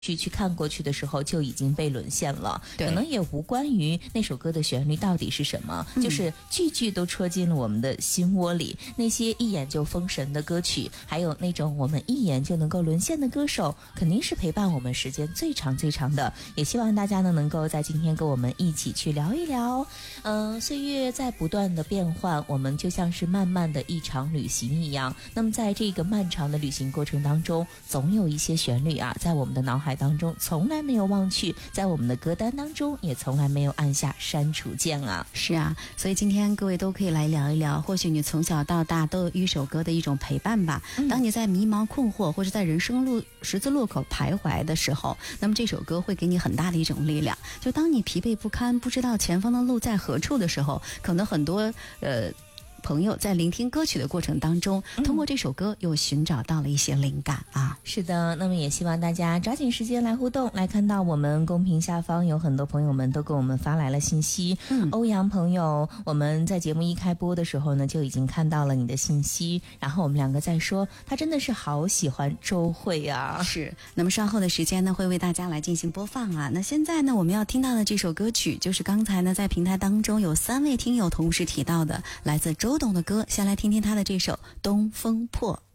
去看过去的时候就已经被沦陷了，可能也无关于那首歌的旋律到底是什么，就是句句都戳进了我们的心窝里。那些一眼就封神的歌曲，还有那种我们一眼就能够沦陷的歌手，肯定是陪伴我们时间最长最长的。也希望大家呢能够在今天跟我们一起去聊一聊。岁月在不断的变换，我们就像是漫漫的一场旅行一样。那么在这个漫长的旅行过程当中，总有一些旋律啊，在我们的脑海当中从来没有忘去，在我们的歌单当中也从来没有按下删除键啊。 是啊，所以今天各位都可以来聊一聊，或许你从小到大都有一首歌的一种陪伴吧。当你在迷茫困惑或者在人生十字路口徘徊的时候，那么这首歌会给你很大的一种力量。就当你疲惫不堪，不知道前方的路在何处的时候，可能很多朋友在聆听歌曲的过程当中，通过这首歌又寻找到了一些灵感啊。 是的，那么也希望大家抓紧时间来互动，来看到我们公屏下方有很多朋友们都给我们发来了信息。欧阳朋友，我们在节目一开播的时候呢就已经看到了你的信息，然后我们两个在说他真的是好喜欢周蕙啊。 是，那么稍后的时间呢会为大家来进行播放啊。那现在呢我们要听到的这首歌曲就是刚才呢在平台当中有3位听友同时提到的来自周董的歌，先来听听他的这首《东风破》。